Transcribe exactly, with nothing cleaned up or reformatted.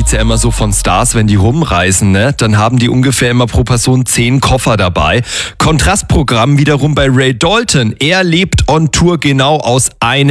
kennt's ja immer so von Stars, wenn die rumreisen, ne? Dann haben die ungefähr immer pro Person zehn Koffer dabei. Kontrastprogramm wiederum bei Ray Dalton. Er lebt on Tour genau aus einem